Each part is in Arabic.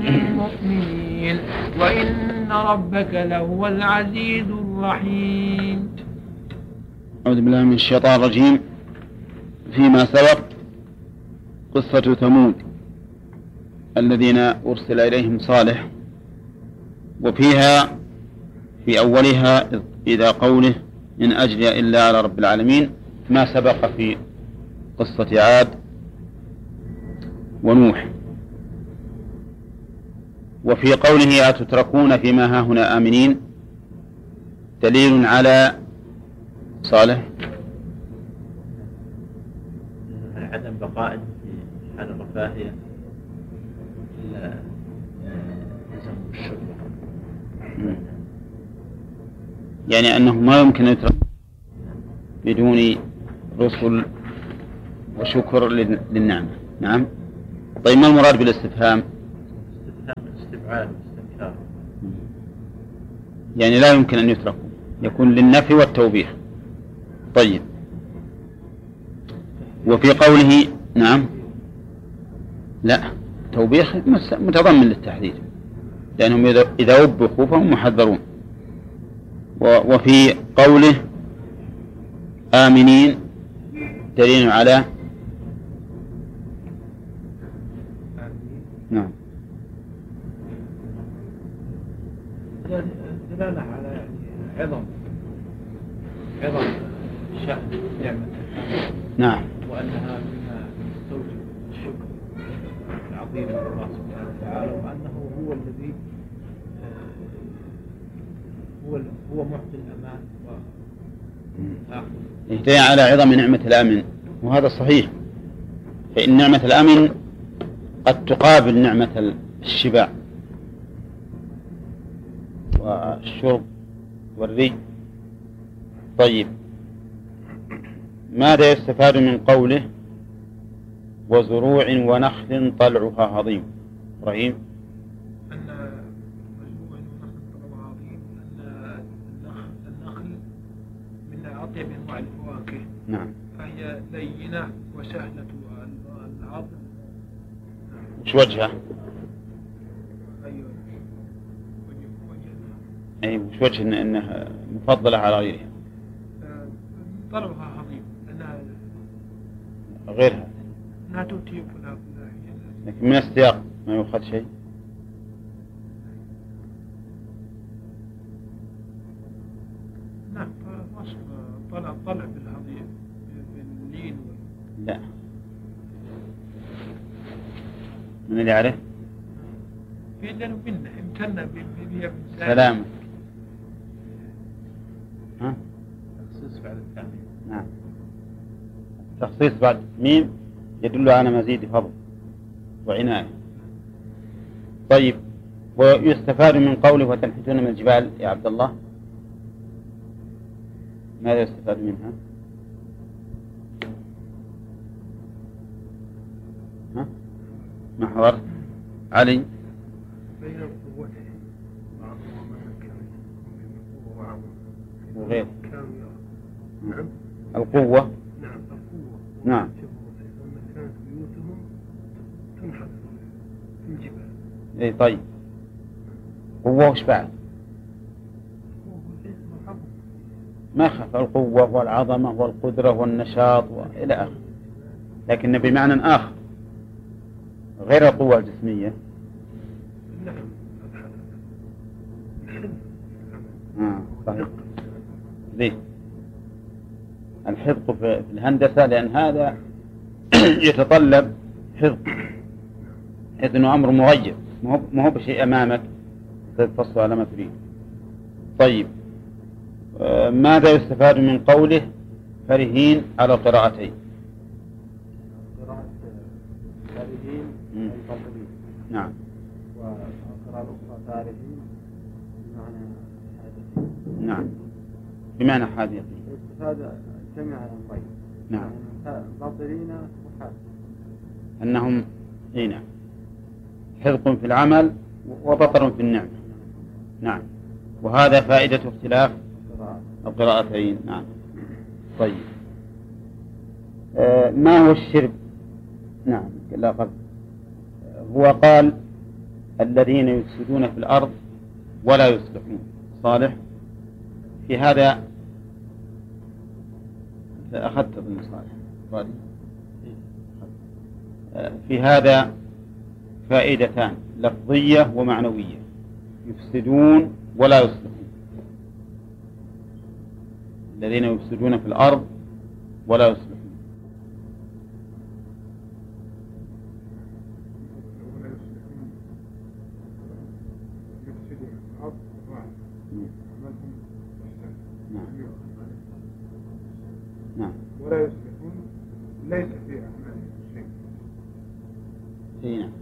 المؤمنين وإن ربك لهو العزيز الرحيم. أعوذ بالله من الشيطان الرجيم. فيما سبق قصة ثمود الذين أرسل إليهم صالح، وفيها في أولها إذا قوله إن أجري إلا على رب العالمين، ما سبق في قصة عاد ونوح. وفي قوله أتتركون فيما هاهنا آمنين دليل على صالح عدم بقاء في حال الرفاهية إلا يلزم الشكر، يعني أنه ما يمكن أن يترك بدون رسل وشكر للنعمة. نعم. طيب ما المراد بالاستفهام؟ استفعال واستنكار، يعني لا يمكن أن يتركوا، يكون للنفي والتوبيخ. طيب. وفي قوله نعم لا توبيخ متضمن للتحذير، لأنهم إذا وبخوا فهم محذرون. وفي قوله آمنين دليل على نعم دلالة على عظم شأن نعمة نعم، وأنها مما تستوجب الشكر العظيم لله سبحانه وتعالى، وأنه هو الذي هو معطي الأمان دليل على عظم نعمة الأمن، وهذا صحيح، فإن نعمة الأمن قد تقابل نعمة الشبع والشرب والري. طيب، ماذا يستفاد من قوله وزروع ونخل طلعها هضيم؟ إبراهيم. أن مزروع ونخل طلعها هضيم، أن النخل من أطيب أنواع الفواكه. نعم. فهي لينة وسهلة العظم. وش وجهها؟ أي وش وجه إنها مفضلة على غيرها؟ طلعها هضيم، أنها غيرها لا تؤتي فلا لكن من السياق ما يؤخذ شيء. نعم. طلع بالهضيم باللين لا، من اللي يعرف؟ في لأنه منا امتنا بها سلام. ها؟ تخصيص بعد التعميم. نعم، تخصيص بعد ميم يدل على مزيد فضل وعناية. طيب، ويستفاد من قوله وتنحتون من الجبال يا عبد الله، ماذا يستفاد منها؟ ها؟ ما حضرت علي؟ بين قوته وغير نعم القوة. نعم القوة. نعم. لما كانت بيوتهم تنحت في الجبال. اي طيب، قوة وش بعد؟ ما خف القوة والعظمة والقدرة والنشاط وإلى آخره، لكن بمعنى آخر غير القوة الجسمية. صحيح. ليه؟ الحذق في الهندسة لأن هذا يتطلب حذق، حيث أنه أمر مغير، ما هو بشيء أمامك تفصل على ما تريد. طيب، ماذا يستفاد من قوله فرهين على قراءتين؟ قراءة فرهين الفاضلين. نعم. وقراءة أخرى فارهين بمعنى حادثين. نعم، بمعنى حادثين. الاستفادة جمع الأمرين. نعم. باطلين وحادثين. أنهم هنا حذق في العمل وبطر في النعمة. نعم، وهذا فائدة اختلاف القراءتين. نعم. طيب، ما هو الشرب؟ نعم، لا قبل. هو قال الذين يفسدون في الأرض ولا يصلحون. صالح في هذا أخذت ابن صالح في هذا فائدتان لفظية ومعنوية: يفسدون ولا يصلحون. الذين يفسدون في الأرض ولا يصلحون. نعم. ولا يصلحون ليس في أعمالهم شيء. نعم.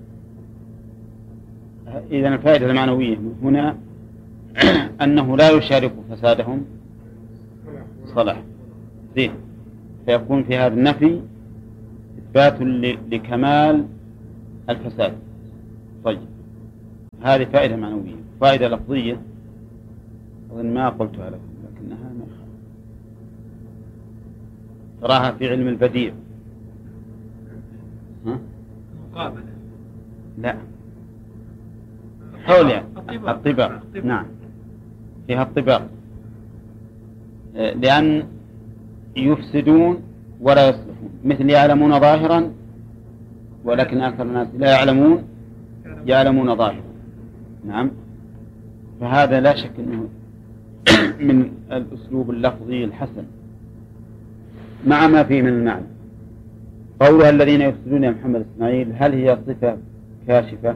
إذن الفائدة المعنوية هنا أنه لا يشارك فسادهم صلاح. زين. فيكون في هذا النفي إثبات لكمال الفساد. طيب، هذه فائدة معنوية. فائدة لفظية أظن ما قلتها لكم لكنها ما يخالف، تراها في علم البديع. مقابلة. لا، حول يعني الطباق. نعم، فيها الطباق، لأن يفسدون ولا يصلحون، مثل يعلمون ظاهرا ولكن أكثر الناس لا يعلمون ظاهرا. نعم، فهذا لا شك أنه من الأسلوب اللفظي الحسن مع ما فيه من المعنى. قولها الذين يفسدون يا محمد إسماعيل، هل هي صفة كاشفة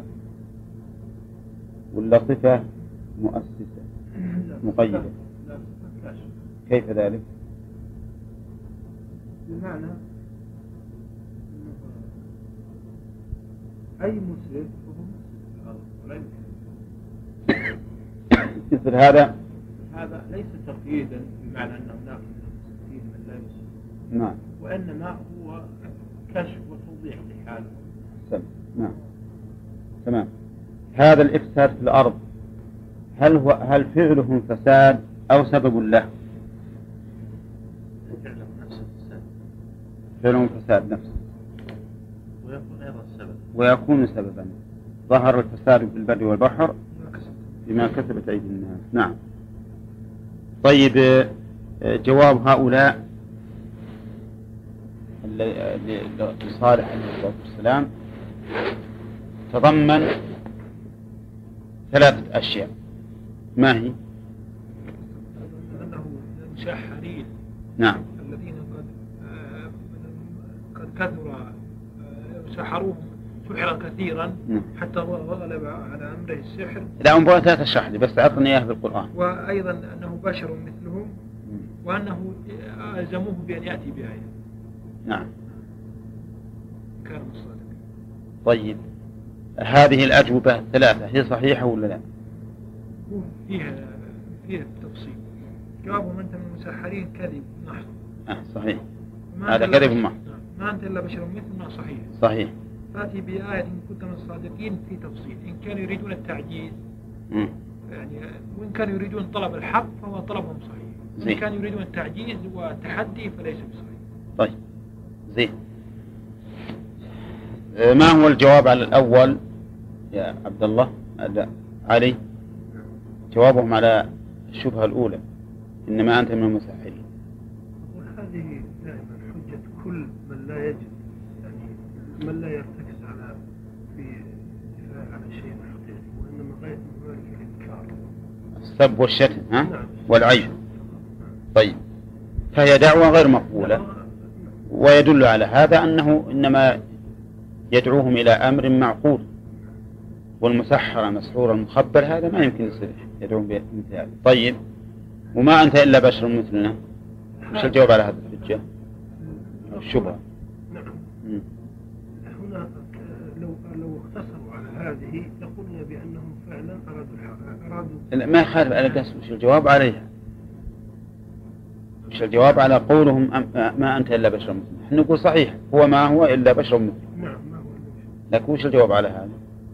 ولا صفة مؤسسة مقيدة؟ كيف ذلك؟ بمعنى أي مسلم فهو مثل هذا ليس تقييدا بمعنى أن هناك من لا يسلم. نعم. وإنما هو كشف وتوضيح لحاله. نعم، تمام. هذا الإفساد في الأرض هل فعلهم فساد أو سبب له؟ فعلهم فساد نفسه ويكون سببا. ظهر الفساد في البر والبحر بما كسبت أيدي الناس. نعم. طيب، جواب هؤلاء لصالح عليه الصلاة والسلام تضمن 3 أشياء. ما هي؟ أنه المسحرين. نعم. الذين قد كثر سحروهم سحرا كثيرا حتى غلب على أمره السحر. لا، أنبوة لا تشرح لي، بس أعطني إياه بالقرآن. وأيضا أنه بشر مثلهم وأنه ألزموه بأن يأتي بآية. نعم. كان مصادق. طيب، هذه الأجوبة 3 هي صحيحة ولا لا؟ هو فيها تفصيل. جوابهم أنت من المسحرين كذب محض. صحيح، هذا كذب محض. ما أنت إلا بشر مثلنا. صحيح. صحيح. فأتي بآية إن كنت من الصادقين في تفصيل. إن كانوا يريدون التعجيز يعني، وإن كانوا يريدون طلب الحق فهو طلبهم صحيح. إن كانوا يريدون التعجيز والتحدي فليس بصحيح. طيب، زين. ما هو الجواب على الأول يا عبد الله علي؟ جوابهم على الشبهة الأولى إنما أنت من المسحرين. وهذه دائما حجة كل من لا يجد، يعني من لا يرتكز على في دفاع على شيء حقيقي، وإنما غير ذلك الإنكار، السب والشتم نعم. والعيب. طيب، فهي دعوة غير مقبولة، ويدل على هذا أنه إنما يدعوهم إلى أمر معقول، والمسحر مسحور المخبر هذا ما يمكن يصير يدعوهم بمثل هذا. طيب، وما أنت إلا بشر مثلنا، وش الجواب على هذا الحجة أو الشبهة؟ نعم. هنا لو اختصروا على هذه لقلنا بأنهم فعلا أرادوا ما يخالف على قسم. وش الجواب عليها؟ وش الجواب على قولهم ما أنت إلا بشر مثلنا؟ نحن نقول صحيح هو ما هو إلا بشر مثلنا. نعم، ما هو لكن وش الجواب على هذا؟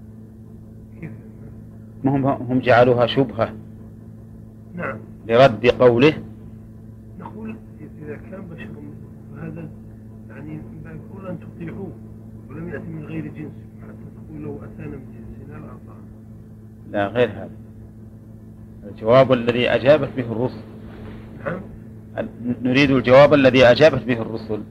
ما هم جعلوها شبهة. نعم. لرد قوله. نقول إذا كان بشر فهذا يعني يقول أن تطيعوه ولم يأتي من غير جنس، حتى تقول لو أتانا من جنسنا لأطعنا. لا غير هذا، الجواب الذي أجابت به الرسل. نعم. نريد الجواب الذي أجابت به الرسل.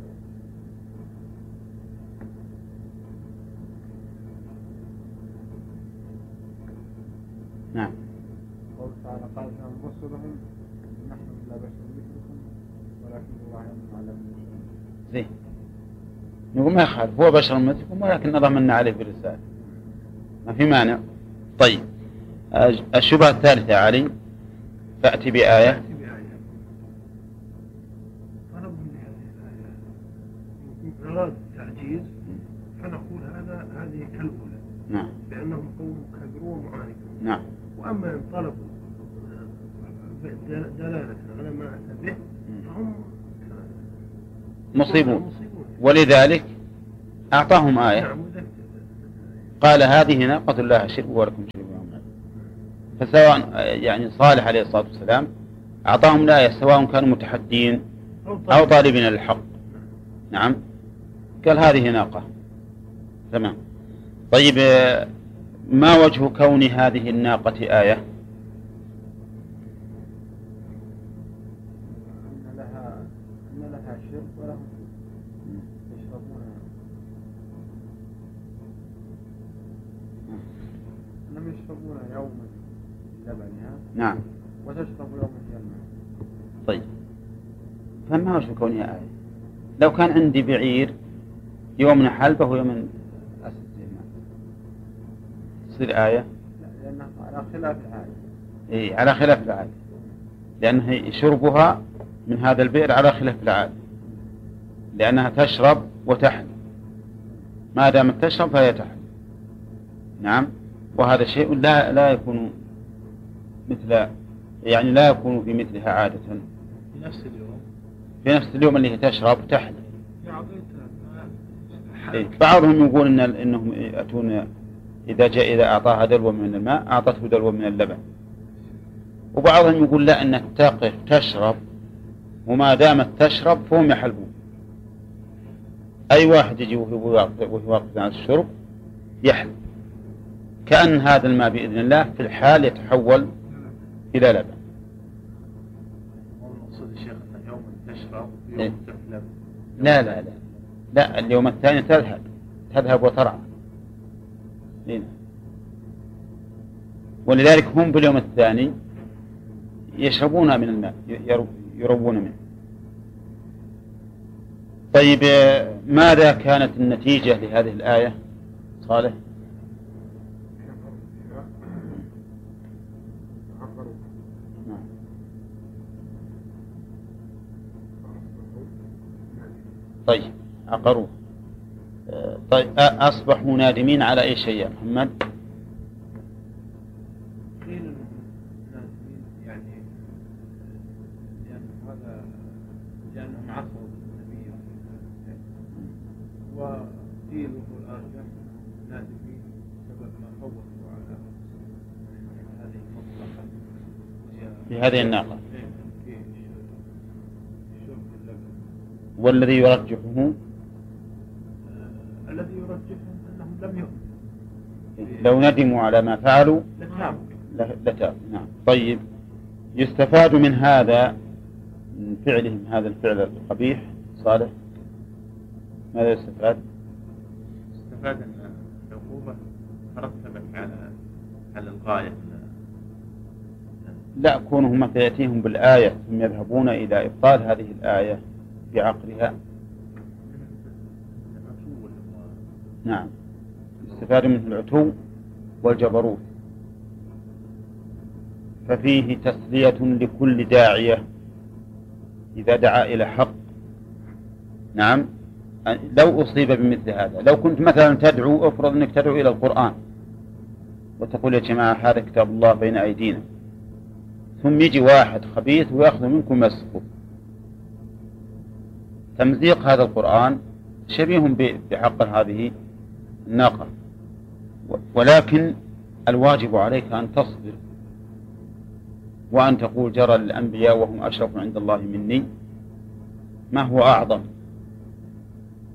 نعم. قول تعالى قال لهم رسلهم نحن لا بشر مثلكم ولكن الله يمن على من زين، نقول ما يخالف، هو بشر مثلكم ولكن ضمنا عليه بالرسالة، ما في مانع. طيب، الشبهة الثالثة علي، فأتي بآية. طلب من هذه الآية إن أراد التعجيز فنقول هذه كالأولى. نعم. لأنهم قوم كافرون معاندون. نعم. وأما إن طلبوا دلالة على ما أتى به فهم مصيبون، ولذلك أعطاهم آية. نعم. قال هذه ناقة لها شرب ولكم شرب يوم. فسواء يعني صالح عليه الصلاة والسلام أعطاهم الآية سواء كانوا متحدين أو طالبين للحق. نعم. قال هذه ناقة. تمام. طيب، ما وجه كون هذه الناقة آية؟ أن لها شرب ولهم يشربون، أنهم يشربون يوما لبنها. نعم. وتشرب يوما الماء. طيب، فما وجه كونها آية؟ لو كان عندي بعير يوم حلبه ويوم أسد الماء تصير آية؟ لأنها على خلاف العادة. إيه، على خلاف العادة، لأنها شربها من هذا البئر على خلاف العادة، لأنها تشرب وتحلب، ما دامت تشرب فهي تحلب. نعم. وهذا شيء لا يكون مثل، يعني لا يكون في مثلها عادة في نفس اليوم اللي هي تشرب تحلب. إيه. بعضهم يقول إنهم يأتون إذا أعطاها دلوة من الماء أعطته دلوة من اللبن، وبعضهم يقول لا، أنها تقف تشرب وما دامت تشرب فهم يحلبون. أي واحد يجي وهو واقف عن الشرب يحلب، كأن هذا الماء بإذن الله في الحال يتحول إلى لبن. المقصود الشيخ أن يوم تشرب إيه؟ يوم تحلب. لا، اليوم الثاني تذهب وترعى. ولذلك هم باليوم الثاني يشربون من الماء، يروون منه. طيب، ماذا كانت النتيجة لهذه الآية صالح؟ طيب، عقروه. طيب، أصبحوا نادمين على أي شيء يا محمد؟ قيل نادمين يعني لأنهم عصوا النبي، وقيل وهو الأرجح نادمين سبب ما فوتوا على هذه المصلحة في هذه الناقة. والذي يرجحه الذي يرجحهم أنهم لم يؤمنوا، لو ندموا على ما فعلوا لتابوا. نعم. طيب، يستفاد من هذا، من فعلهم هذا الفعل القبيح صالح، ماذا يستفاد؟ استفاد أن العقوبة ترتبت على الغاية. لا، كونهم يأتيهم بالآية ثم يذهبون إلى إبطال هذه الآية في عقلها. نعم، استفاد منه العتو والجبروت. ففيه تسلية لكل داعية إذا دعا إلى حق. نعم. لو أصيب بمثل هذا، لو كنت مثلا تدعو، أفرض أنك تدعو إلى القرآن وتقول يا جماعة هذا كتاب الله بين أيدينا، ثم يجي واحد خبيث ويأخذ منكم ما يسقط. تمزيق هذا القرآن شبيه بحق هذه الناقة، ولكن الواجب عليك أن تصبر وأن تقول جرى للأنبياء وهم أشرف عند الله مني، ما هو أعظم.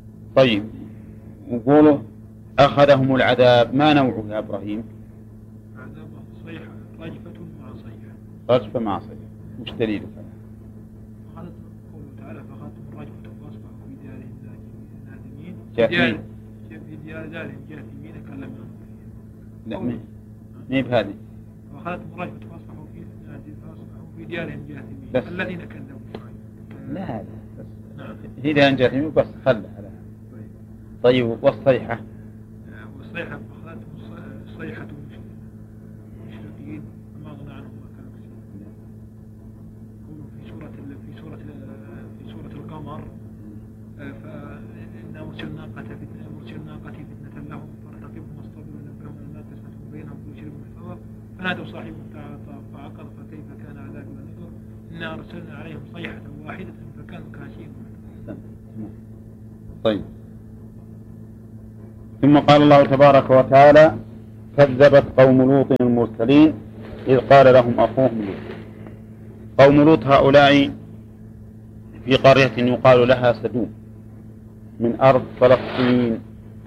طيب، وقوله أخذهم العذاب، ما نوعه يا إبراهيم؟ هذا صيحة رجفة مع صيحة. رجفة مع صيحة، وش دليلك؟ قالت قوله تعالى فأخذتهم الرجفة فأصبحوا في ديارهم نادمين. في ديار دارهم جاثمين كان لم يكن فيها. لا ما بهذه. فأخذتهم الرجفة فأصبحوا في ديارهم جاثمين الذين كذبوا. لا هي ديار جاثمين بس خلها. طيب والصيحة؟ والصيحة فأخذتهم صيحة مشرقين فما أغنى عنهم ما كانوا يكسبون. في سورة القمر فإنا مرسل ناقتي فتنة لهم فارتقبهم واصطبروا نبههم أنها قسمة بينهم كل شيء محتضر فنادوا صاحبهم فعقر فكيف كان عذابي ونذر إنا أرسلنا عليهم صيحة واحدة فكانوا كهشيم. طيب ثم قال الله تبارك وتعالى كذبت قوم لوط المرسلين إذ قال لهم أخوهم لوط. قوم لوط هؤلاء في قرية يقال لها سدوم من أرض فلسطين.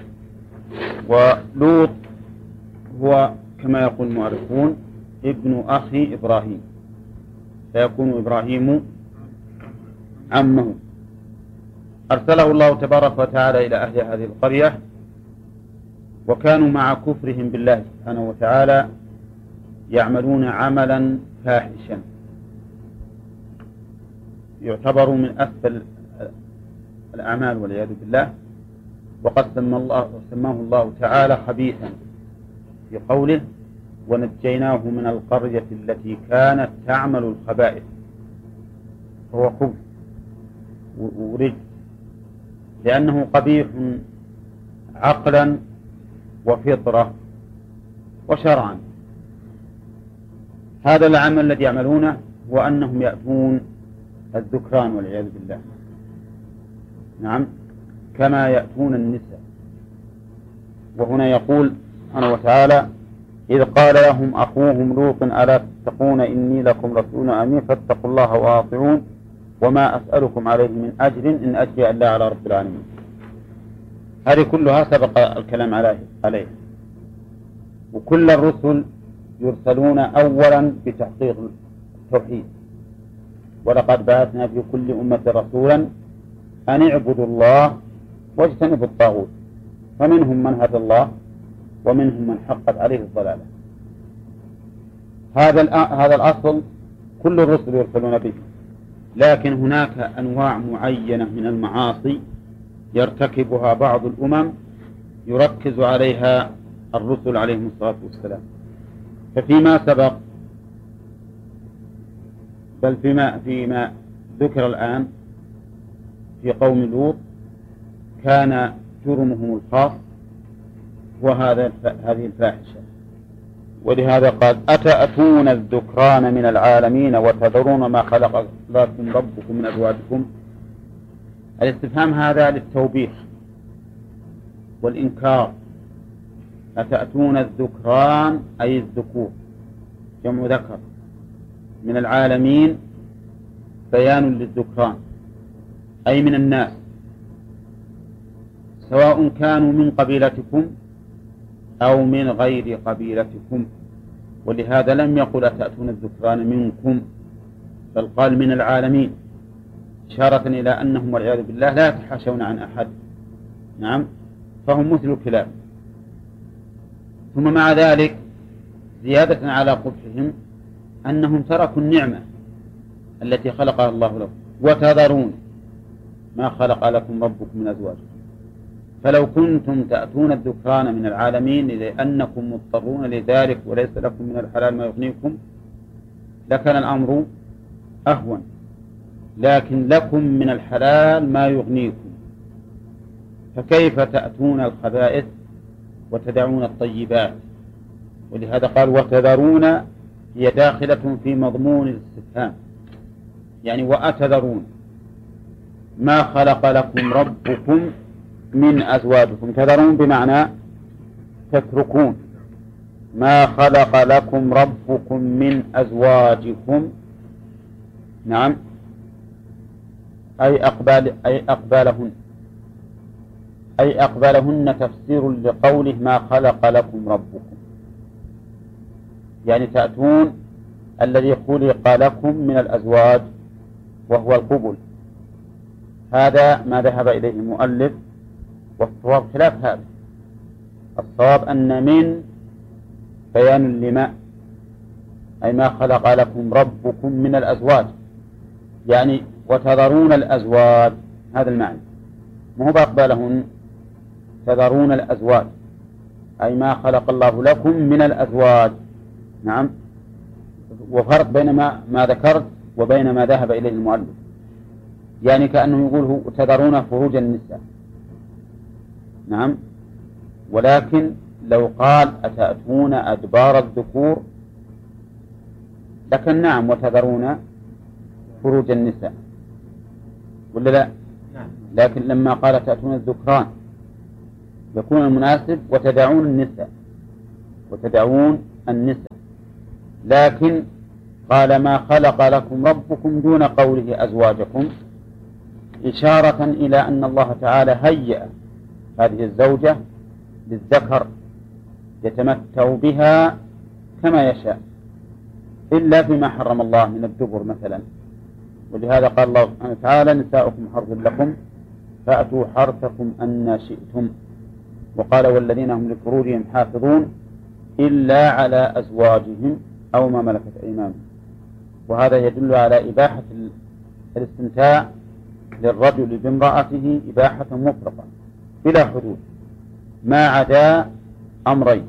ولوط هو كما يقول المؤرخون ابن أخي إبراهيم، فيكون إبراهيم عمه. أرسله الله تبارك وتعالى إلى أهل هذه القرية، وكانوا مع كفرهم بالله سبحانه وتعالى يعملون عملا فاحشا يعتبر من أسفل الأعمال والعياذ بالله، وقد سماه الله تعالى خبيثا في قوله ونجيناه من القرية التي كانت تعمل الخبائث. هو خبث ورجس لأنه قبيح عقلا وفطرة وشرعا. هذا العمل الذي يعملونه هو أنهم يأتون الذكران والعياذ بالله، نعم، كما يأتون النساء. وهنا يقول سبحانه وتعالى إذ قال لهم أخوهم لوط ألا تتقون إني لكم رسول أمين فاتقوا الله وأطيعون وما أسألكم عليه من أجر إن أجري إلا على رب العالمين. هذه كلها سبق الكلام عليه. وكل الرسل يرسلون أولا بتحقيق التوحيد، ولقد بعثنا في كل أمة رسولا أن اعبدوا الله واجتنبوا الطاغوت، فمنهم من هدى الله ومنهم من حقت عليه الضلالة. هذا الأصل كل الرسل يرسلون به، لكن هناك أنواع معينة من المعاصي يرتكبها بعض الأمم يركز عليها الرسل عليهم الصلاة والسلام. ففيما سبق بل فيما ذكر الآن في قوم لوط كان جرمهم الخاص وهذه الفاحشة، ولهذا قال أتأتون الذكران من العالمين وتذرون ما خلق لكم ربكم من أزواجكم. الاستفهام هذا للتوبيخ والإنكار. أتأتون الذكران أي الذكور جمع ذكر من العالمين بيان للذكران أي من الناس، سواء كانوا من قبيلتكم أو من غير قبيلتكم. ولهذا لم يقل أتأتون الذكران منكم، بل قال من العالمين، إشارة إلى أنهم والعياذ بالله لا يتحاشون عن أحد، نعم، فهم مثل الكلاب. ثم مع ذلك زيادة على قبحهم أنهم تركوا النعمة التي خلقها الله لهم وتذرون ما خلق لكم ربكم من أزواجكم. فلو كنتم تأتون الذكران من العالمين لأنكم مضطرون لذلك وليس لكم من الحلال ما يغنيكم لكان الأمر أهون، لكن لكم من الحلال ما يغنيكم، فكيف تأتون الخبائث وتدعون الطيبات؟ ولهذا قال وتذرون هي داخلة في مضمون الاستفهام، يعني وأتذرون ما خلق لكم ربكم من أزواجكم. تذرون بمعنى تتركون ما خلق لكم ربكم من أزواجكم، نعم، أي أقبالهن تفسير لقوله ما خلق لكم ربكم. يعني تأتون الذي خلق لكم من الأزواج وهو القبل. هذا ما ذهب إليه المؤلف، والصواب خلاف هذا. الصواب أن من بيان لما، أي ما خلق لكم ربكم من الأزواج، يعني وتذرون الأزواج، هذا المعنى، ما هو بأقبالهن، تذرون الأزواج أي ما خلق الله لكم من الأزواج. نعم، وفرق بين ما ذكرت وبين ما ذهب إليه المؤلف، يعني كأنه يقول تذرون فروج النساء. نعم، ولكن لو قال أتأتون أدبار الذكور لكن نعم وتذرون فروج النساء، ولا لا؟ لكن لما قال تأتون الذكران يكون المناسب وتدعون النساء، وتدعون النساء. لكن قال ما خلق لكم ربكم دون قوله أزواجكم، إشارة إلى أن الله تعالى هيأ هذه الزوجة للذكر يتمتع بها كما يشاء، إلا فيما حرم الله من الدبر مثلا. ولهذا قال الله سبحانه وتعالى نساؤكم حرث لكم فأتوا حرثكم أن شئتم. وقال والذين هم لفروجهم حافظون إلا على أزواجهم أو ما ملكت أيمانهم. وهذا يدل على إباحة الاستمتاع للرجل بامرأته إباحة مطلقة بلا حدود، ما عدا أمرين: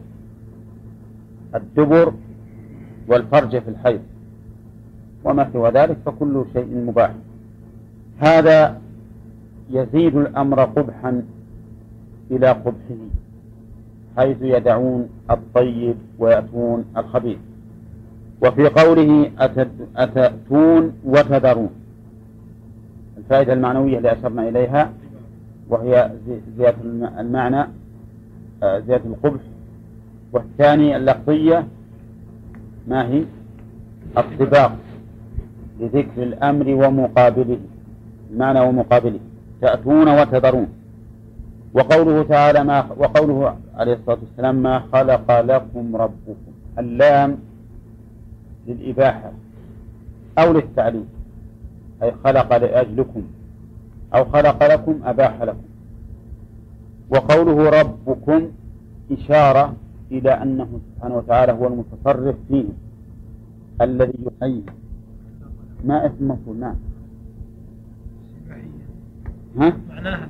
الدبر والفرج في الحيض، وما سوى ذلك فكل شيء مباح. هذا يزيد الأمر قبحا إلى قبحه، حيث يدعون الطيب ويأتون الخبيث. وفي قوله أتأتون وتذرون، الفائدة المعنوية اللي أشرنا إليها وهي زيادة المعنى، زيادة القبح. والثاني اللفظية ما هي؟ الطباق لذكر الأمر ومقابله، المعنى ومقابله، تأتون وتذرون. وقوله تعالى وقوله عليه الصلاة والسلام ما خلق لكم ربكم، اللام للإباحة أو للتعليم، أي خلق لأجلكم أو خلق لكم أباح لكم. وقوله ربكم إشارة إلى أنه سبحانه وتعالى هو المتصرف فيه الذي يحيي. ما اسم مفعول؟ نعم، ها؟ معناها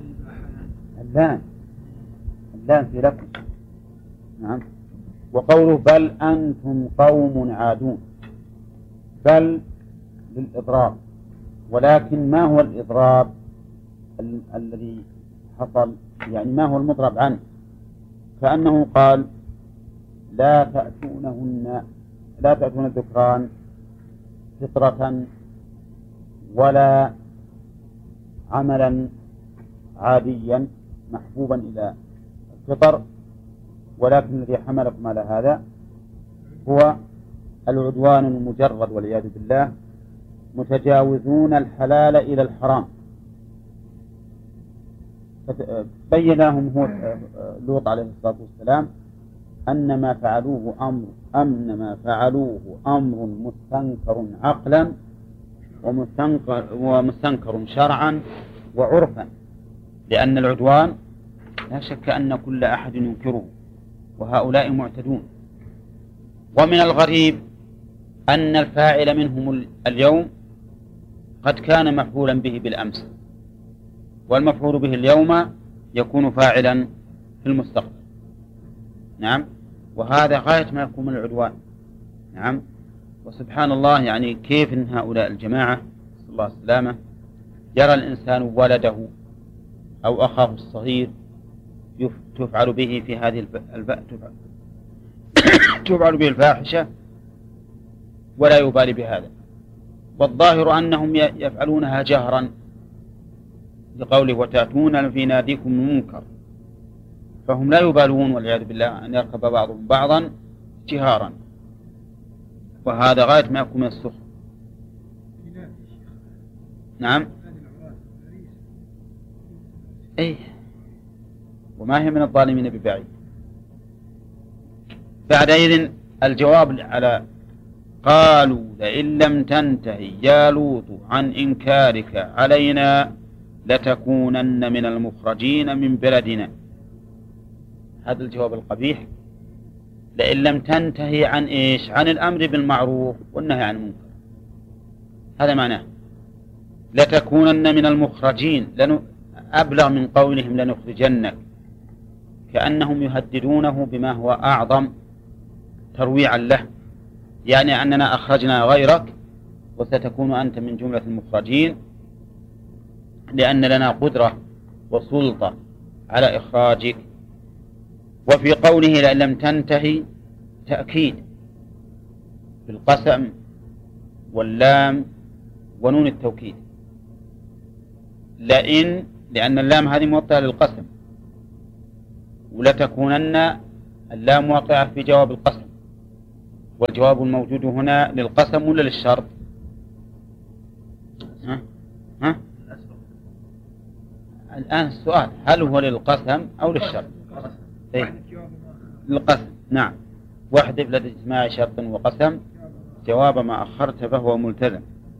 اللام في لكم. نعم. وقوله بل أنتم قوم عادون، بل للإضراب، ولكن ما هو الإضراب الذي حصل؟ يعني ما هو المضرب عنه؟ كأنه قال لا تأتون الذكران فطرة ولا عملا عاديا محبوبا إلى الفطر، ولكن الذي حملكم على هذا هو العدوان المجرد والعياذ بالله، متجاوزون الحلال إلى الحرام. بين لهم هو لوط عليه الصلاة والسلام أن ما فعلوه أمر مستنكر عقلا ومستنكر شرعا وعرفا، لأن العدوان لا شك أن كل أحد ينكره، وهؤلاء معتدون. ومن الغريب أن الفاعل منهم اليوم قد كان مفعولا به بالأمس، والمفعول به اليوم يكون فاعلا في المستقبل. نعم، وهذا غاية ما يكون من العدوان. نعم، وسبحان الله، يعني كيف إن هؤلاء الجماعة صلى الله عليه وسلم يرى الإنسان ولده أو أخاه الصغير تفعل به في هذه تفعل به الفاحشة ولا يبالي بهذا. والظاهر أنهم يفعلونها جهرا لقوله وتأتون في ناديكم المنكر، فهم لا يبالون والعياذ بالله أن يركب بعضهم بعضا جهارا، وهذا غاية ما يكون من السخط. نعم، أي وما هي من الظالمين ببعيد. بعدئذ الجواب على قالوا لئن لم تنتهي يا لوط عن إنكارك علينا لتكونن من المخرجين من بلدنا. هذا الجواب القبيح. لئن لم تنتهي عن إيش؟ عن الأمر بالمعروف والنهي عن المنكر. هذا معناه لتكونن من المخرجين، أبلغ من قولهم لنخرجنك، كأنهم يهددونه بما هو أعظم ترويعا له، يعني أننا أخرجنا غيرك وستكون أنت من جملة المخرجين، لأن لنا قدرة وسلطة على إخراجك. وفي قوله لئن لم تنتهي تأكيد بالقسم واللام ونون التوكيد. لأن اللام هذه موطئة للقسم، ولتكونن اللام واقعة في جواب القسم، والجواب الموجود هنا للقسم ولا للشرط؟ ها؟ الآن السؤال هل هو للقسم أو للشرط؟ للقسم. نعم، واحذف لدى اجتماع شرط وقسم جواب ما أخرت فهو ملتزم.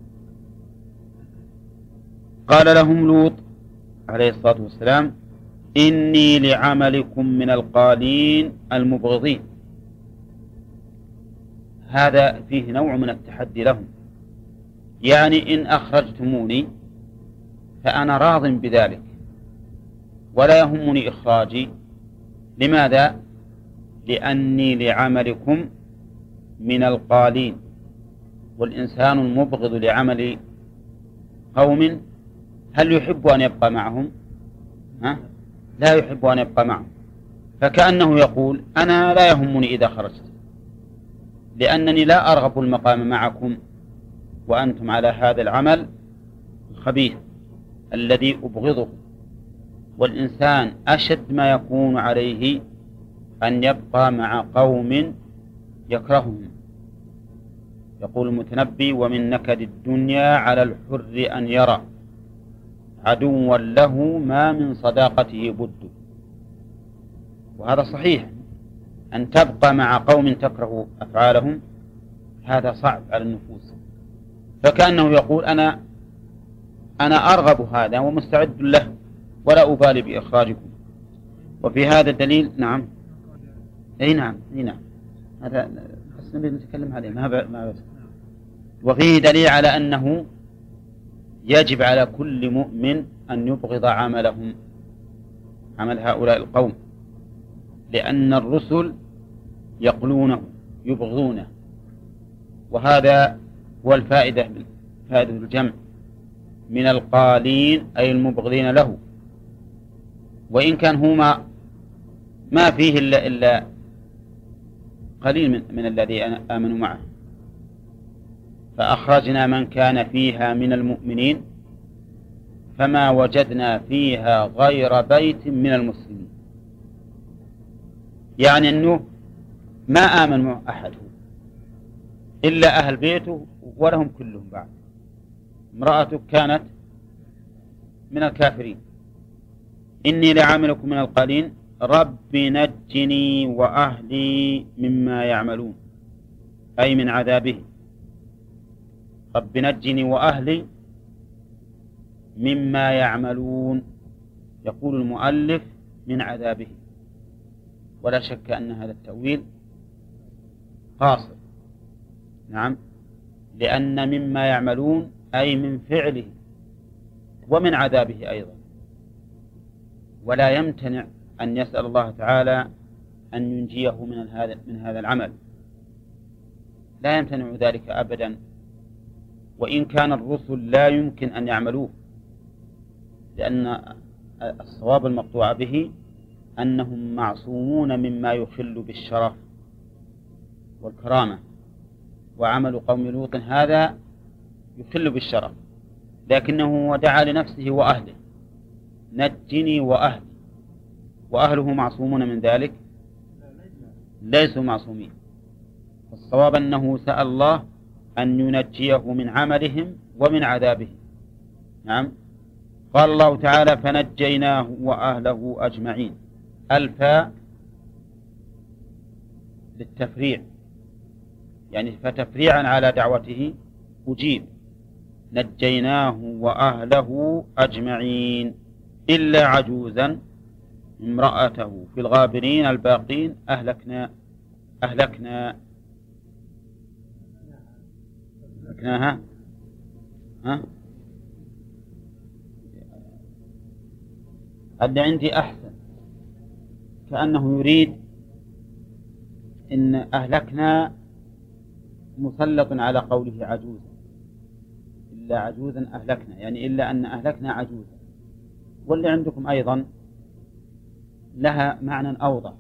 قال لهم لوط عليه الصلاة والسلام إني لعملكم من القالين المبغضين. هذا فيه نوع من التحدي لهم، يعني إن أخرجتموني فأنا راض بذلك ولا يهمني إخراجي. لماذا؟ لأني لعملكم من القالين، والإنسان المبغض لعمل قوم هل يحب أن يبقى معهم؟ لا يحب أن يبقى معهم. فكأنه يقول أنا لا يهمني إذا خرجت، لأنني لا أرغب المقام معكم وأنتم على هذا العمل الخبيث الذي أبغضه. والإنسان أشد ما يكون عليه أن يبقى مع قوم يكرههم. يقول المتنبي ومن نكد الدنيا على الحر أن يرى عدوا له ما من صداقته بد. وهذا صحيح، أن تبقى مع قوم تكره أفعالهم هذا صعب على النفوس. فكأنه يقول أنا أرغب هذا ومستعد له ولا أبالي بإخراجكم. وفي هذا الدليل نعم هذا حسنا نتكلم عليه ما بس. وفيه دليل على أنه يجب على كل مؤمن أن يبغض عملهم، عمل هؤلاء القوم، لأن الرسل يقلونه يبغضونه. وهذا هو فائدة الجمع من القالين أي المبغضين له. وإن كان هما ما فيه إلا قليل من الذي آمنوا معه. فأخرجنا من كان فيها من المؤمنين فما وجدنا فيها غير بيت من المسلمين، يعني أنه ما آمن أحد إلا أهل بيته ولهم كلهم بعد. امرأته كانت من الكافرين. إني لعاملكم من القالين رب نجني وأهلي مما يعملون، أي من عذابه. رب نجني وأهلي مما يعملون، يقول المؤلف من عذابه، ولا شك أن هذا التأويل قاصر. نعم، لأن مما يعملون أي من فعله ومن عذابه أيضا. ولا يمتنع أن يسأل الله تعالى أن ينجيه من هذا العمل، لا يمتنع ذلك أبدا. وإن كان الرسل لا يمكن أن يعملوه، لأن الصواب المقطوع به أنهم معصومون مما يخل بالشرف والكرامة، وعمل قوم لوط هذا يخل بالشرف، لكنه دعا لنفسه وأهله نجني وأهلي، وأهله معصومون من ذلك؟ ليسوا معصومين. الصواب أنه سأل الله أن ينجيه من عملهم ومن عذابهم. نعم، قال الله تعالى فنجيناه وأهله أجمعين. الفاء للتفريع يعني فتفريعا على دعوته أجيب نجيناه وأهله أجمعين إلا عجوزا امرأته في الغابرين الباقين أهلكناها ها؟ اللي عندي أحسن كأنه يريد إن أهلكنا مسلط على قوله عجوزا إلا عجوزا أهلكنا، يعني إلا أن أهلكنا عجوزا. واللي عندكم أيضا لها معنى أوضح،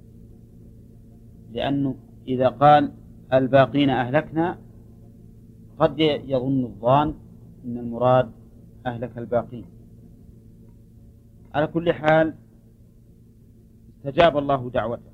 لأنه إذا قال الباقين أهلكنا قد يظن الظان أن المراد أهلك الباقين. على كل حال استجاب الله دعوته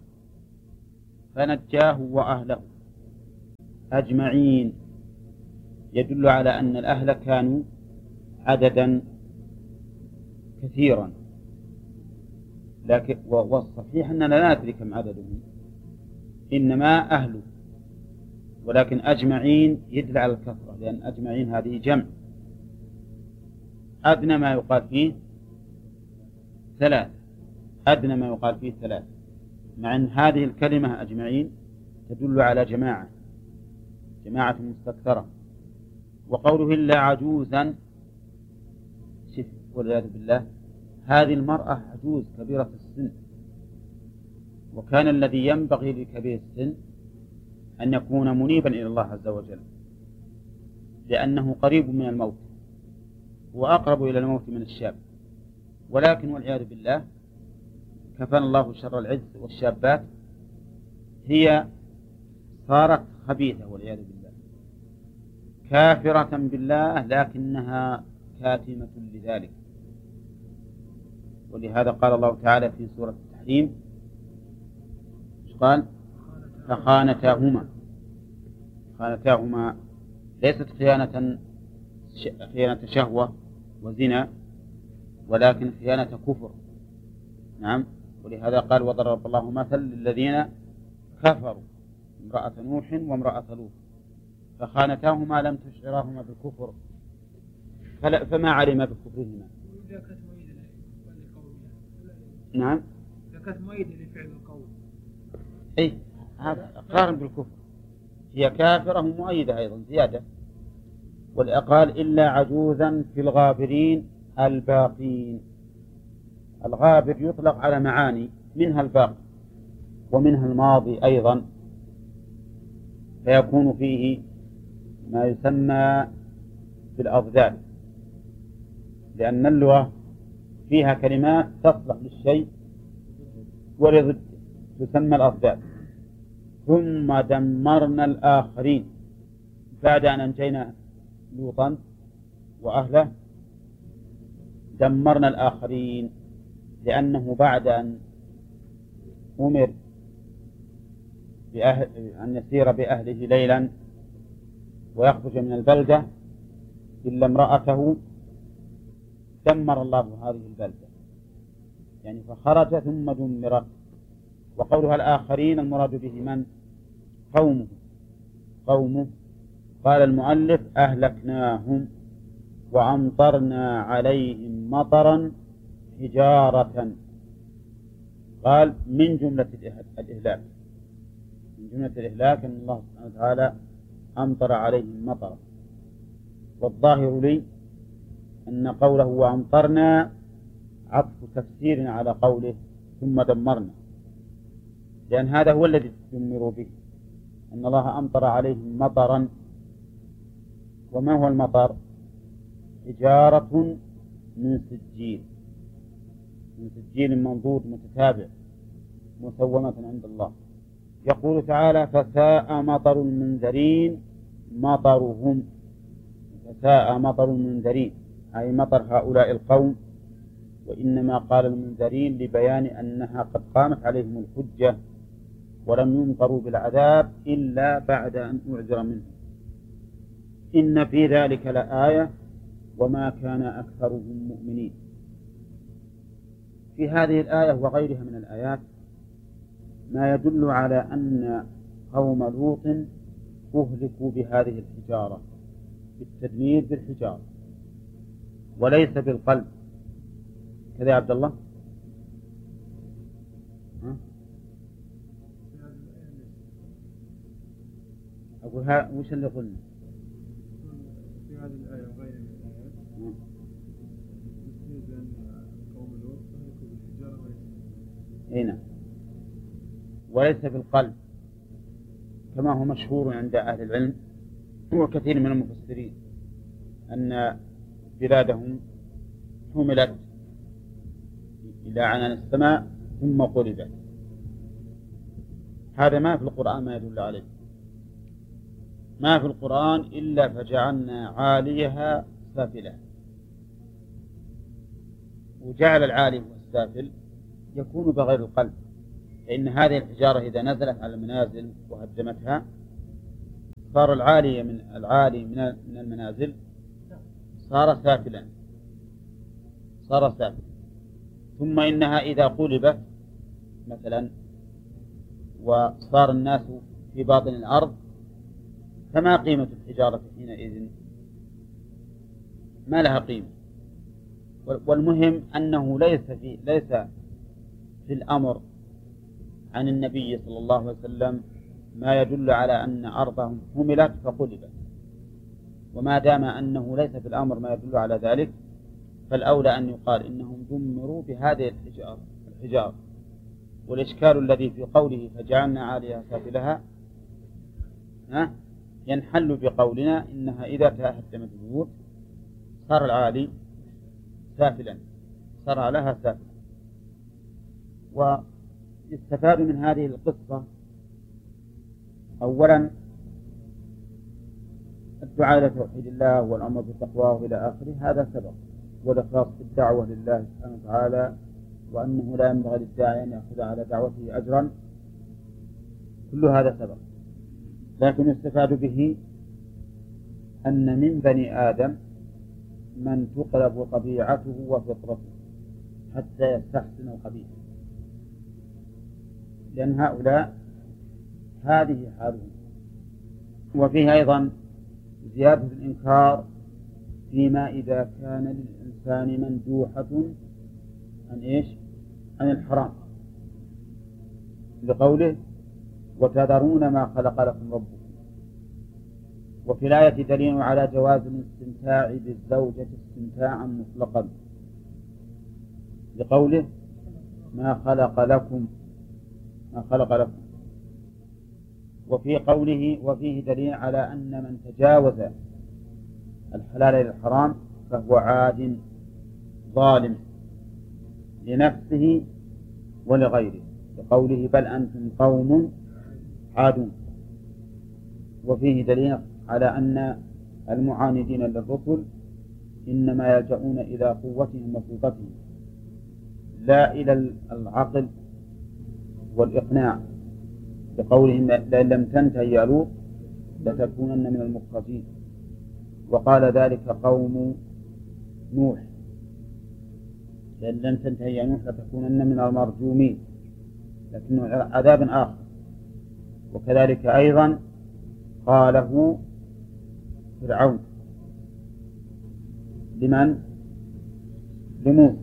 فنجاه وأهله أجمعين، يدل على أن الأهل كانوا عددا كثيرا، لكن والصحيح أننا لا ندري كم عددهم، إنما أهله، ولكن أجمعين يدل على الكثرة، لأن أجمعين هذه جمع، أدنى ما يقال فيه ثلاث، أدنى ما يقال فيه ثلاث، مع أن هذه الكلمة أجمعين تدل على جماعة مستكثرة. وقوله إلا عجوزا والعياذ بالله، هذه المرأة عجوز كبيرة السن، وكان الذي ينبغي لكبير السن أن يكون منيبا إلى الله عز وجل، لأنه قريب من الموت وأقرب إلى الموت من الشاب. ولكن والعياذ بالله كفانا الله شر العز، والشابات هي صارت خبيثة والعياذ بالله، كافرة بالله لكنها كاتمة لذلك. ولهذا قال الله تعالى في سورة التحريم قال فخانتاهما ليست خيانة شهوة وزنا، ولكن خيانة كفر. نعم، ولهذا قال وضرب الله مثل للذين كفروا امرأة نوح وامرأة لوط فخانتاهما لم تشعراهما بالكفر فما علم بكفرهما. نعم، كانت مؤيدة لفعل القول. أي هذا إقرار بالكفر، هي كافرة مؤيدة أيضا زيادة. والأقال إلا عجوزا في الغابرين الباقين. الغابر يطلق على معاني، منها الباقي ومنها الماضي أيضا، فيكون فيه ما يسمى بالأضداد، لأن اللغة فيها كلمات تصلح للشيء ولضده تسمى الأضداد. ثم دمرنا الآخرين، بعد أن أنجينا لوطا وأهله دمرنا الآخرين، لأنه بعد أن أمر أن يسير بأهله ليلا ويخرج من البلدة إلا امرأته دمر الله هذه البلدة، يعني فخرج ثم دمرت. وقولها الآخرين المراد به من؟ قومه. قال المؤلف أهلكناهم وأمطرنا عليهم مطرا حجارة. قال من جملة الإهلاك، أن الله سبحانه وتعالى أمطر عليهم مطرا. والظاهر لي أن قوله وأمطرنا عطف تفسير على قوله ثم دمرنا، لأن هذا هو الذي تدمروا به، أن الله أمطر عليهم مطرا. وما هو المطر؟ حجارة من سجيل منضود متتابع مسومة عند الله. يقول تعالى فساء مطر المنذرين مطرهم، فساء مطر المنذرين أي مطر هؤلاء القوم. وإنما قال المنذرين لبيان أنها قد قامت عليهم الحجة ولم يمطروا بالعذاب إلا بعد أن أعذر منهم. إن في ذلك لآية وما كان أكثرهم مؤمنين. في هذه الآية وغيرها من الآيات ما يدل على أن قوم لوط أهلكوا بهذه الحجارة، بالتدمير بالحجارة وليس بالقلب. كذا يا عبد الله؟ أقول وش اللي قلنا؟ في هذه الآية وغيرها من الآيات يستند بأن قوم لوط أهلكوا بالحجارة هنا وليس بالقلب، كما هو مشهور عند أهل العلم وكثير من المفسرين أن بلادهم حملت إلى عنان السماء ثم قلبت. هذا ما في القرآن ما يدل عليه، ما في القرآن إلا فجعلنا عاليها سافلة، وجعل العالي والسافل يكون بغير القلب، فإن هذه الحجارة إذا نزلت على المنازل وهدمتها صار العالي من المنازل صار سافلا، ثم إنها إذا قلبت مثلا وصار الناس في باطن الأرض فما قيمة الحجارة حينئذ؟ ما لها قيمة. والمهم أنه ليس في الأمر عن النبي صلى الله عليه وسلم ما يدل على أن أرضهم حملت فقلبت، وما دام أنه ليس في الأمر ما يدل على ذلك فالأولى أن يقال إنهم دمروا بهذه الحجارة. والإشكال الذي في قوله فجعلنا عاليها سافلها ينحل بقولنا إنها إذا تهدمت البيوت صار العالي سافلا، صار عليها سافلا. ويستفاد من هذه القصة أولا الدعاء إلى توحيد الله والأمر بالتقوى إلى آخره، هذا سبق، والإخلاص في الدعوة لله سبحانه وتعالى، وأنه لا ينبغي للداعي أن يأخذ على دعوته أجرا، كل هذا سبق. لكن يستفاد به أن من بني آدم من تقلب طبيعته وفطرته حتى يستحسن القبيح، لأن هؤلاء هذه حالهم. وفيه أيضا زيادة الإنكار فيما إذا كان للإنسان مندوحة عن الحرام، لقوله وتذرون ما خلق لكم ربكم. وفي الآية دليل على جواز الاستمتاع بالزوجة استمتاعا مطلقا، لقوله ما خلق لكم. وفي قوله وفيه دليل على أن من تجاوز الحلال إلى الحرام فهو عاد ظالم لنفسه ولغيره، لقوله بل أنتم قوم عادون. وفيه دليل على أن المعاندين للرسل إنما يلجؤون إلى قوتهم وسلطتهم لا إلى العقل والإقناع، بقولهم لئن لم تنتهي يا لوط لتكونن من المخرجين. وقال ذلك قوم نوح لئن لم تنتهي يا نوح لتكونن من المرجومين، لكنه عذاب آخر. وكذلك أيضا قاله فرعون لموسى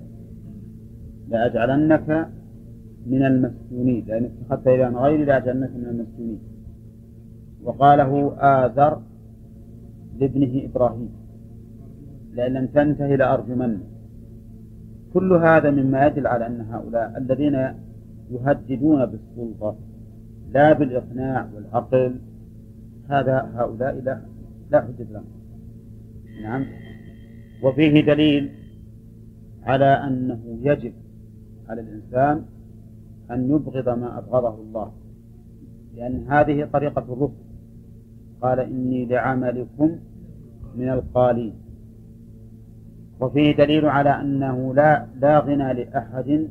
لأجعلنك من المسجونين، لأن اتخذت إلى غيري لأجعلنك من المسجونين. وقاله آذر لابنه إبراهيم لئن لم تنتهي لأرجمنك. كل هذا مما يدل على أن هؤلاء الذين يهددون بالسلطة لا بالإقناع والعقل هؤلاء لا حجة لهم. نعم. وفيه دليل على أنه يجب على الإنسان أن يبغض ما أبغضه الله، لأن هذه طريقة الرسل، قال إني لعملكم من القالين. وفيه دليل على أنه لا غنى لأحد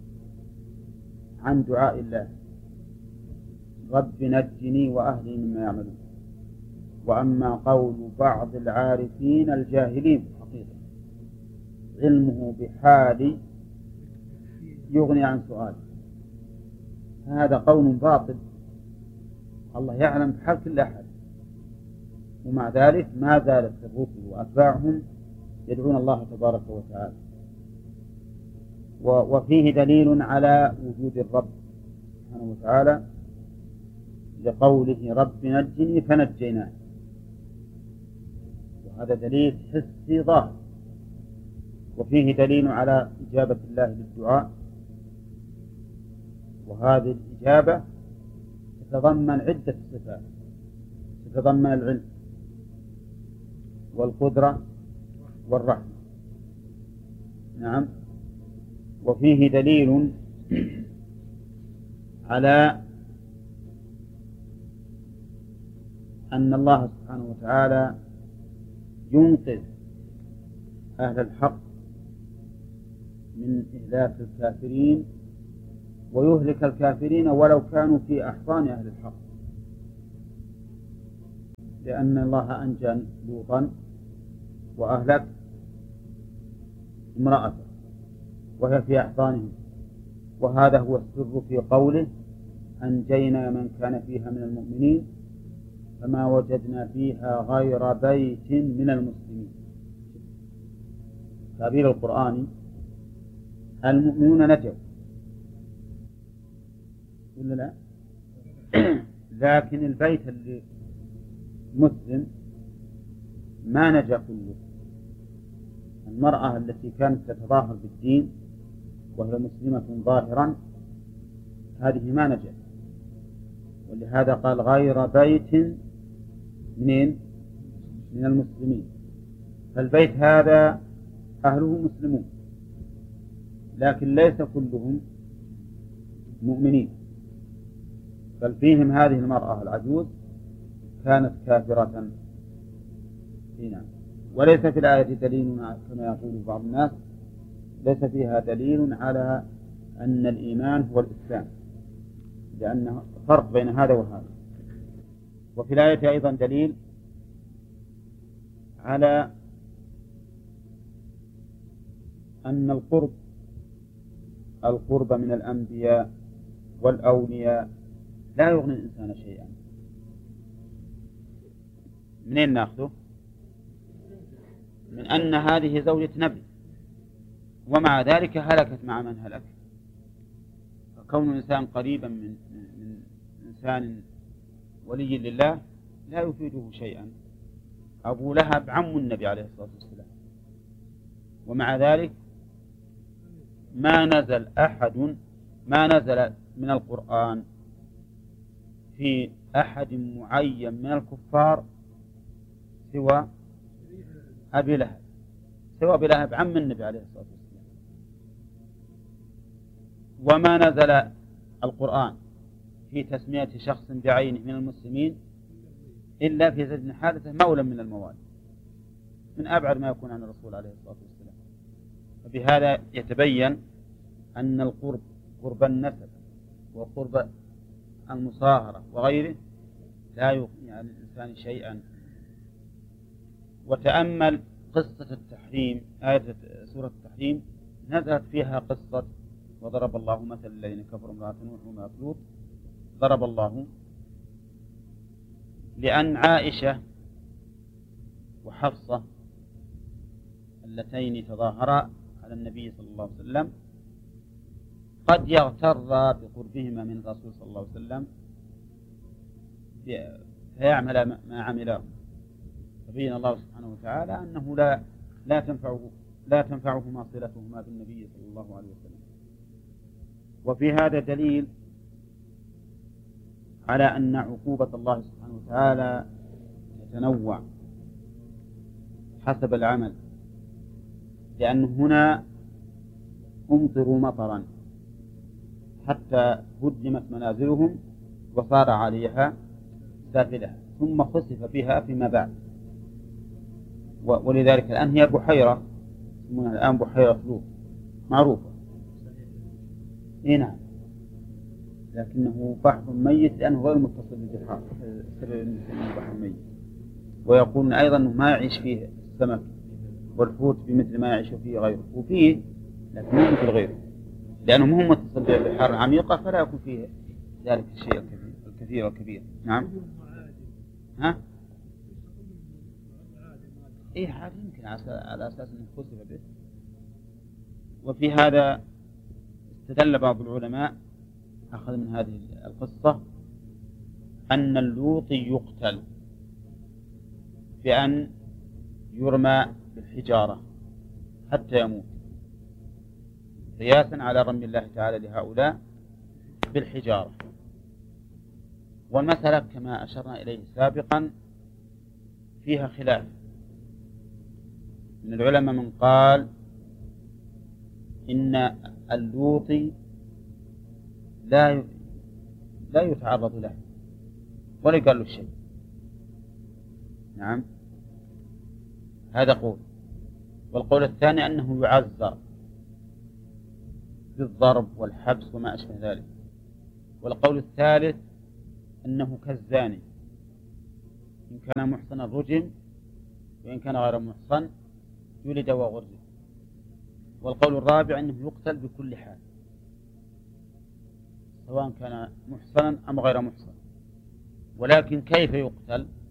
عن دعاء الله رب نجني وأهلي مما يعملون. وأما قول بعض العارفين الجاهلين حقيقة علمه بحالي يغني عن سؤال، هذا قول باطل. الله يعلم بحال كل أحد، ومع ذلك ما زالت الرسل وأتباعهم يدعون الله تبارك وتعالى. وفيه دليل على وجود الرب سبحانه وتعالى لقوله رب نجني فنجيناه، وهذا دليل حسي ظاهر. وفيه دليل على إجابة الله للدعاء، وهذه الإجابة تتضمن عدة صفات، تتضمن العلم والقدرة والرحمة. نعم. وفيه دليل على أن الله سبحانه وتعالى ينقذ أهل الحق من إهلاك الكافرين ويهلك الكافرين ولو كانوا في أحضان أهل الحق، لأن الله أنجى لوطا وأهلك امرأته وهي في أحضانهم، وهذا هو السر في قوله أنجينا من كان فيها من المؤمنين فما وجدنا فيها غير بيت من المسلمين. تعبير القرآن المؤمنون نجوا ولا لا؟ لكن البيت اللي مسلم ما نجا كله. المرأة التي كانت تتظاهر بالدين وهي مسلمة ظاهرا هذه ما نجت، ولهذا قال غير بيت من المسلمين. فالبيت هذا أهله مسلمون لكن ليس كلهم مؤمنين، بل فيهم هذه المرأة العجوز كانت كافرة هنا. وليس في الآية دليل كما يقول بعض الناس، ليس فيها دليل على أن الإيمان هو الإسلام، لأن فرق بين هذا وهذا. وفي الآية أيضا دليل على أن القرب من الأنبياء والأولياء لا يغني الإنسان شيئا. منين نأخذه؟ من أن هذه زوجة نبي ومع ذلك هلكت مع من هلك. فكون الإنسان قريبا من إنسان ولي لله لا يفيده شيئا. أبو لهب عم النبي عليه الصلاة والسلام، ومع ذلك ما نزل من القرآن في أحد معين من الكفار سوى أبي لهب، عم النبي عليه الصلاة والسلام. وما نزل القرآن في تسمية شخص بعينه من المسلمين إلا في زيد بن حارثة مولى من الموالي، من أبعد ما يكون عن الرسول عليه الصلاة والسلام. وبهذا يتبين أن القرب، قرب النسب وقرب المصاهرة وغيره، لا يغني عن الإنسان شيئا. وتأمل قصة التحريم، آية سورة التحريم نزلت فيها قصة وضرب الله مثل الذين كفروا امرأة نوح وامرأة لوط. ضرب الله لأن عائشة وحفصة اللتين تظاهرا على النبي صلى الله عليه وسلم قد يغتر بقربهما من الرسول صلى الله عليه وسلم فيعمل ما عمله. فبين الله سبحانه وتعالى أنه لا تنفعهما صلتهما بالنبي صلى الله عليه وسلم. وفي هذا دليل على أن عقوبة الله سبحانه وتعالى تتنوع حسب العمل، لأن هنا أمطروا مطرا حتى هدمت منازلهم وصار عليها سافلها ثم خسف بها فيما بعد. ولذلك الآن هي بحيرة، اسمها الآن بحيرة لوط معروفة. نعم، لكنه بحر ميت لأنه غير متصل بالبحر، بحر ميت. ويقولون أيضا أنه ما يعيش فيه السمك والحوت بمثل ما يعيش فيه غيره، وفيه لكن مو مثل غيره، لأنه مو متصل بالبحار العميقة فلا يكون فيه ذلك الشيء الكثير والكبير. نعم. ها؟ إيه حال يمكن على أساس أنه خسف به. وفي هذا استدل بعض العلماء أخذ من هذه القصة أن اللوطي يقتل بأن يرمى بالحجارة حتى يموت، قياسا على رمي الله تعالى لهؤلاء بالحجارة. والمسألة كما أشرنا إليه سابقا فيها خلاف من العلماء، من قال إن اللوطي لا يتعرض له ولا يقال له شيء. نعم، هذا قول. والقول الثاني أنه يعذر بالضرب والحبس وما أشبه ذلك. والقول الثالث أنه كالزاني، إن كان محصنا رجم، وإن كان غير محصن جلد وغرز. والقول الرابع أنه يقتل بكل حال سواء كان محصنا أم غير محصن. ولكن كيف يقتل؟